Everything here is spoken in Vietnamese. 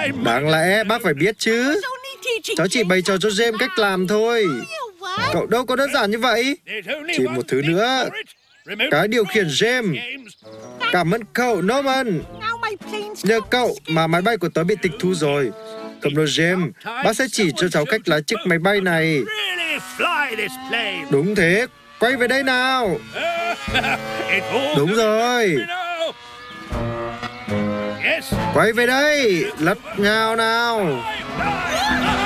Đáng lẽ bác phải biết chứ. Cháu chỉ bày trò cho James cách làm thôi. Cậu đâu có đơn giản như vậy. Chỉ một thứ nữa. Cái điều khiển James. Cảm ơn cậu, Norman. Nhờ cậu mà máy bay của tớ bị tịch thu rồi. Cầm đồ James, bác sẽ chỉ cho cháu cách lái chiếc máy bay này. Đúng thế, quay về đây nào. Đúng rồi. Quay về đây, lật nhào nào.